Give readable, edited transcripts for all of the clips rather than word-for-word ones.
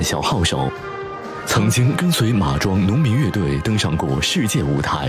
小号手，曾经跟随马庄农民乐队登上过世界舞台。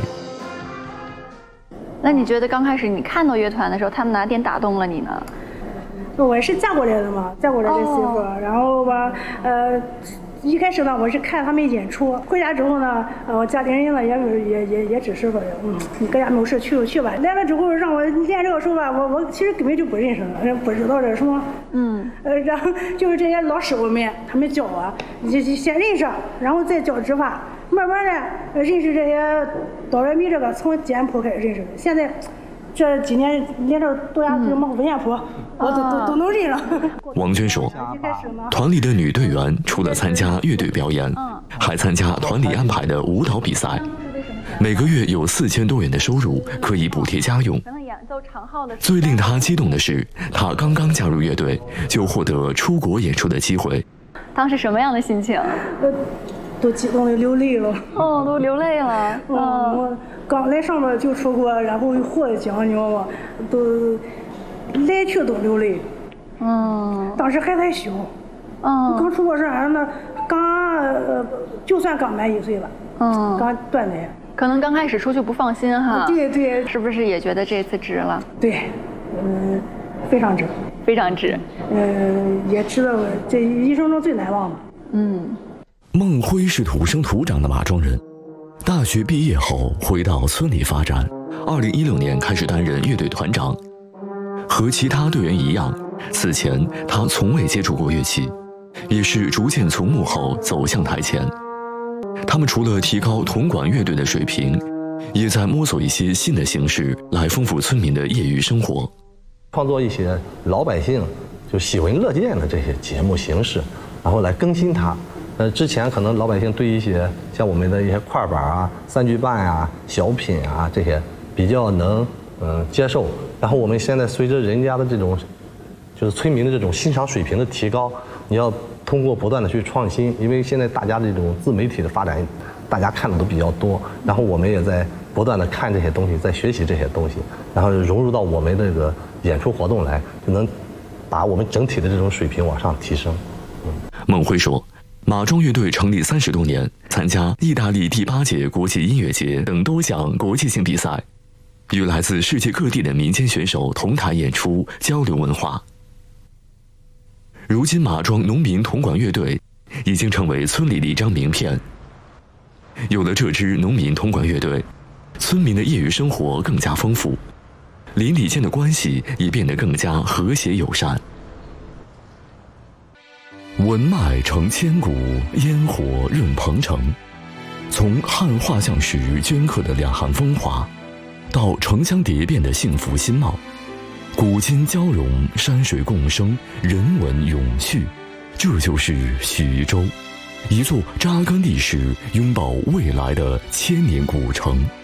那你觉得刚开始你看到乐团的时候，他们哪点打动了你呢？ 我是嫁过来的嘛，嫁过来的媳妇，然后吧，一开始呢，我是看他们演出，回家之后呢，我家里人呢也支持说，你搁家没有事去吧。来了之后让我练这个时候吧，我其实根本就不认识了，不知道这什么，然后就是这些老师傅们他们教我，就先认识，然后再教指法，慢慢的认识这些哆来咪这个从简谱开始认识的，现在。这几年连着多压什么五线谱，我都能认了。 王娟说，团里的女队员除了参加乐队表演，还参加团里安排的舞蹈比赛，每个月有4000多元的收入，可以补贴家用。最令她激动的是，她刚刚加入乐队，就获得出国演出的机会。 当时什么样的心情？ 都激动的流泪了。 都流泪了。 我刚来上面就出国，然后又获了奖，你知道吗？都来去都流泪。当时还太小。刚出国时俺呢，就算刚满1岁吧。刚断奶。 可能刚开始出去不放心哈。 对。 是不是也觉得这次值了？ 对，非常值。 非常值。 也值得这一生中最难忘的。 孟辉是土生土长的马庄人，大学毕业后回到村里发展。2016年开始担任乐队团长。和其他队员一样，此前他从未接触过乐器，也是逐渐从幕后走向台前。他们除了提高铜管乐队的水平，也在摸索一些新的形式来丰富村民的业余生活， 创作一些老百姓就喜闻乐见的这些节目形式，然后来更新它。之前可能老百姓对一些像我们的一些快板啊、3句半啊、小品啊这些比较能接受，然后我们现在随着人家的这种就是村民的这种欣赏水平的提高，你要通过不断的去创新，因为现在大家这种自媒体的发展，大家看的都比较多，然后我们也在不断的看这些东西，在学习这些东西，然后融入到我们这个演出活动来，就能把我们整体的这种水平往上提升。 孟辉说，马庄乐队成立30多年，参加意大利第8届国际音乐节等多项国际性比赛，与来自世界各地的民间选手同台演出，交流文化。如今马庄农民铜管乐队已经成为村里的一张名片。有了这支农民铜管乐队，村民的业余生活更加丰富，邻里间的关系也变得更加和谐友善。文脉承千古，烟火润鹏城。从汉画像石镌刻的两行风华，到城乡蝶变的幸福新貌，古今交融，山水共生，人文永续。这就是徐州，一座扎根历史、拥抱未来的千年古城。